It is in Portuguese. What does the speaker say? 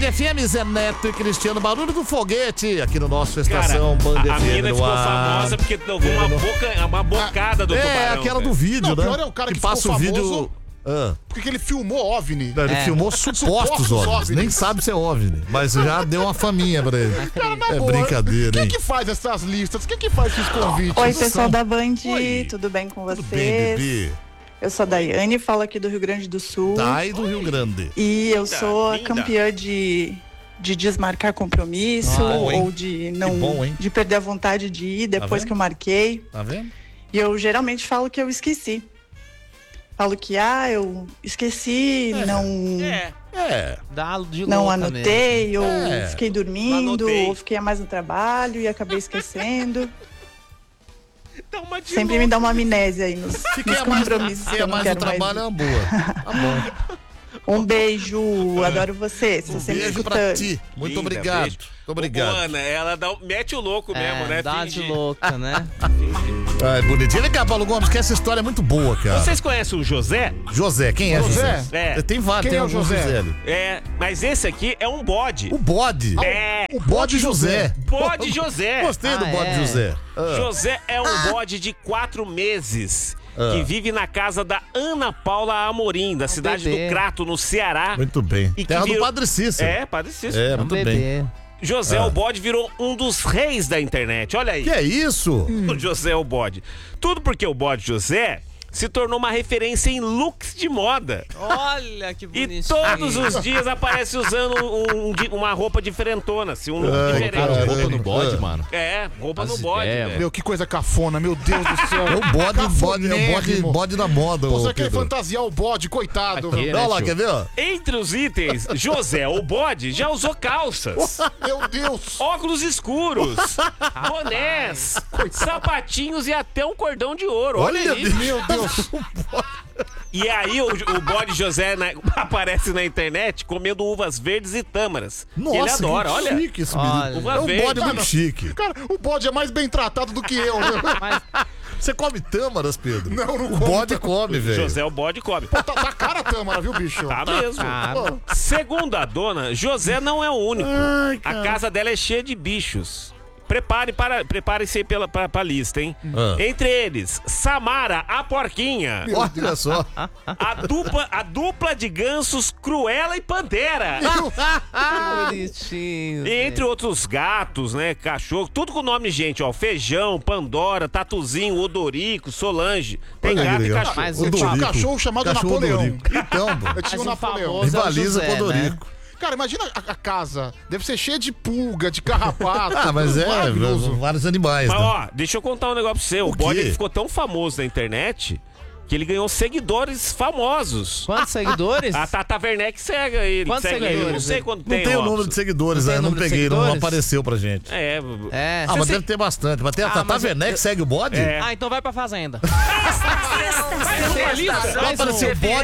FM, Zé Neto e Cristiano, barulho do foguete aqui no nosso Estação Band FM. A mina ficou famosa porque levou uma bocada do tubarão. É, aquela do vídeo, né? Pior é o cara que passa ficou o vídeo. famoso porque ele filmou OVNI. Ele filmou supostos OVNIs. Nem sabe se é OVNI, mas já deu uma faminha pra ele. Cara, na É boa, brincadeira, Quem hein? que faz essas listas? Quem que faz esses convites? Oi, pessoal da Band, Oi. tudo bem com vocês? Tudo bem, bebê? Eu sou a Daiane, falo aqui do Rio Grande do Sul. Dai do Rio Grande. E eu sou linda. campeã de desmarcar compromisso Bom, hein? ou de não bom, hein? de perder a vontade de ir depois vendo? que eu marquei. Tá vendo? E eu geralmente falo que eu esqueci. Falo que eu esqueci, É. Dá de não louca anotei, mesmo. ou fiquei dormindo, Anotei. ou fiquei a mais no trabalho e acabei esquecendo. Dá uma de Sempre me dá uma amnésia aí nos compromissos que Fiquei eu não mais no quero mais trabalho é ir. uma boa. Tá bom. Um beijo, adoro você, estou sempre Beijo pra escutando. ti. Muito Linda, obrigado. beijo. Muito obrigado. Ô, Ana, ela mete o louco mesmo, né? Dá de Finge. louca, né? Ai, bonitinho. Vem cá, Paulo Gomes, que essa história é muito boa, cara. Vocês conhecem o José? José, quem é José? José? É. Tem vários, Quem tem é o alguns José? É, mas esse aqui é um bode. O bode. É, O bode José. bode José. Gostei do bode é? José. José é um bode de 4 meses que vive na casa da Ana Paula Amorim, da cidade bebê. do Crato, no Ceará. Muito bem. E que Terra do virou- Padre Cícero. É, Padre Cícero. É, É um muito bem. bebê. José o Bode virou um dos reis da internet. Olha aí. Que é isso? O José o Bode. Tudo porque o Bode José se tornou uma referência em looks de moda. Olha que bonitinho. E todos os dias aparece usando uma roupa diferentona, assim, um look Ai, diferente. cara, Roupa no bode, mano. É, roupa no As bode. ideias, velho. Meu, que coisa cafona, meu Deus do céu. É o bode Cafonérrimo. da moda, ô Você quer Pedro. fantasiar o bode, coitado. Aqui, meu. né? Olha lá, tio? quer ver, ó? Entre os itens, José o Bode já usou calças, Meu Deus. óculos escuros, bonés, sapatinhos e até um cordão de ouro. Olha aí. Meu Deus. E aí o bode José aparece na internet comendo uvas verdes e tâmaras. Nossa, Ele adora, que olha. chique esse Olha. menino. Uva É um verde. bode muito chique. Cara, o bode é mais bem tratado do que eu. Né? Você come tâmaras, Pedro? Não O como bode come, velho. José o bode come. Tá cara a tâmara, viu, bicho? Tá mesmo. Pô, Segundo a dona, José não é o único. A casa dela é cheia de bichos. Prepare-se aí pra lista, hein? Entre eles, Samara, a porquinha. Olha só. A dupla de gansos Cruella e Pantera. Bonitinho. E entre outros gatos, né? Cachorro, tudo com nome, gente, ó. Feijão, Pandora, Tatuzinho, Odorico, Solange. Tem Olha que gato e legal. cachorro. Mas O eu tinha um Dorico. cachorro chamado Cachorro Napoleão. Dorico. Então, pô. Eu tinha um Mas o Napoleão. famoso- Rivaliza José, com o Dorico. Cara, imagina a casa. Deve ser cheia de pulga, de carrapato. Ah, mas tudo maravilhoso. vários animais, Mas né? ó, deixa eu contar um negócio pra você. O bode quê? ele ficou tão famoso na internet que ele ganhou seguidores famosos. Quantos seguidores? A Tata Werneck segue ele. Quantos segue ele. Não seguidores? sei quanto Não tem. tem o ó. número de seguidores, Não tem né? Não número de peguei, não seguidores? apareceu pra gente. É. É. Ah, mas deve ter bastante. Mas tem a Tata mas Werneck, segue o bode? É. Ah, então vai pra fazenda. Tem a lista? Vai aparecer o bode